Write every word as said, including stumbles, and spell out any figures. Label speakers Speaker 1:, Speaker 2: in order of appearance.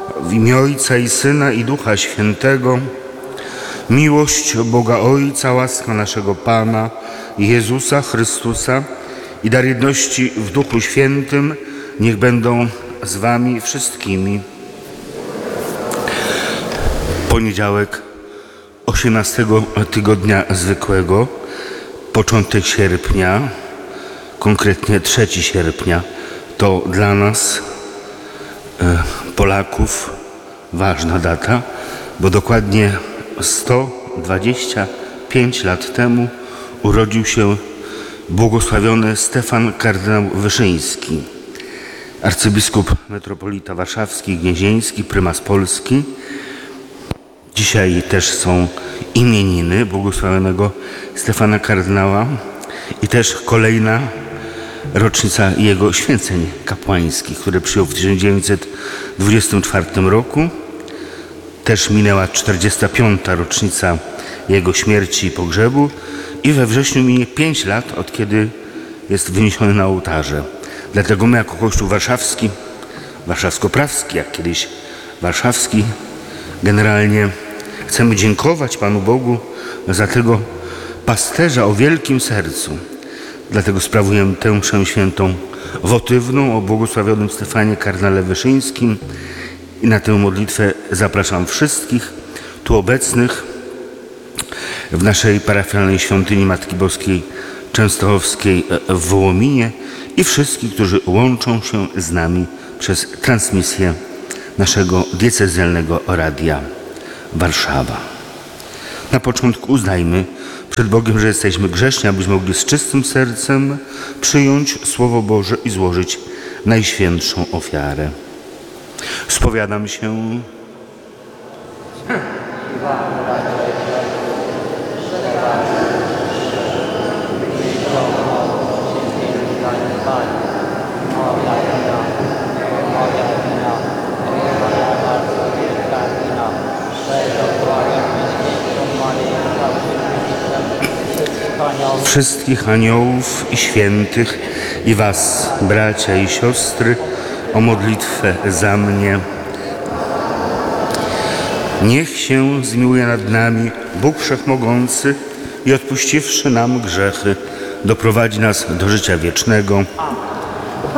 Speaker 1: W imię Ojca i Syna i Ducha Świętego. Miłość Boga Ojca, łaska naszego Pana Jezusa Chrystusa i dar jedności w Duchu Świętym niech będą z wami wszystkimi. Poniedziałek osiemnastego tygodnia zwykłego, początek sierpnia, konkretnie trzeciego sierpnia, to dla nas, Polaków, ważna data, bo dokładnie sto dwadzieścia pięć lat temu urodził się błogosławiony Stefan kardynał Wyszyński, arcybiskup metropolita warszawski i gnieźnieński, prymas Polski. Dzisiaj też są imieniny błogosławionego Stefana kardynała i też kolejna rocznica jego święceń kapłańskich, które przyjął w tysiąc dziewięćset dwudziestym czwartym roku. Też minęła czterdziesta piąta rocznica jego śmierci i pogrzebu i we wrześniu minie pięć lat, od kiedy jest wyniesiony na ołtarze. Dlatego my jako Kościół warszawski, warszawsko-prawski, jak kiedyś warszawski, generalnie chcemy dziękować Panu Bogu za tego pasterza o wielkim sercu. Dlatego sprawujemy tę mszę świętą wotywną o błogosławionym Stefanie kardynale Wyszyńskim i na tę modlitwę zapraszam wszystkich tu obecnych w naszej parafialnej świątyni Matki Boskiej Częstochowskiej w Wołominie i wszystkich, którzy łączą się z nami przez transmisję naszego diecezjalnego radia Warszawa. Na początku uznajmy przed Bogiem, że jesteśmy grzeszni, abyśmy mogli z czystym sercem przyjąć Słowo Boże i złożyć najświętszą ofiarę. Spowiadam się wszystkich aniołów i świętych i was, bracia i siostry, o modlitwę za mnie. Niech się zmiłuje nad nami Bóg Wszechmogący i odpuściwszy nam grzechy, doprowadzi nas do życia wiecznego.